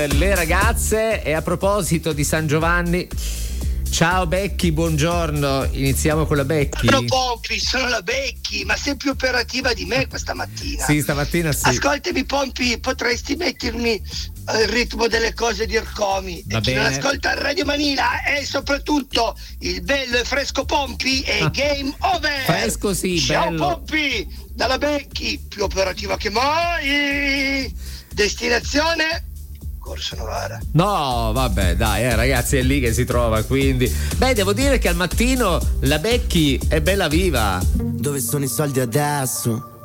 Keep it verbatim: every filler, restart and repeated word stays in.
le ragazze. E a proposito di San Giovanni, ciao Becchi, buongiorno. Iniziamo con la Becchi. Sono Pompi, sono la Becchi, ma sei più operativa di me questa mattina. Sì, stamattina sì. Ascoltami Pompi, potresti mettermi il ritmo delle cose di Ercomi. Va e chi bene. non ascolta Radio Manila e soprattutto il bello e fresco Pompi e Ah. Game Over. Fresco sì, Ciao bello. Pompi, dalla Becchi, più operativa che mai. Destinazione Corso Novara. No, vabbè, dai, eh, ragazzi, è lì che si trova, quindi. Beh, devo dire che al mattino la Becchi è bella viva. Dove sono i soldi adesso?